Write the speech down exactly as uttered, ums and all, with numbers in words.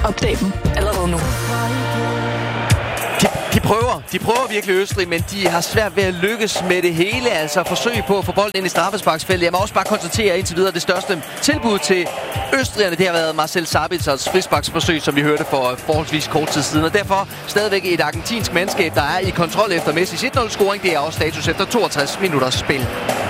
Opdag dem allerede nu. De, de prøver. De prøver virkelig Østrig, men de har svært ved at lykkes med det hele. Altså forsøg på at få bolden ind i straffesparksfeltet. Jeg må også bare konstatere indtil videre, det største tilbud til østrigerne, det har været Marcel Sabitzers frisparksforsøg, som vi hørte for forholdsvis kort tid siden. Og derfor stadigvæk et argentinsk mandskab, der er i kontrol efter Messis et nul-scoring. Det er også status efter toogtres minutters spil.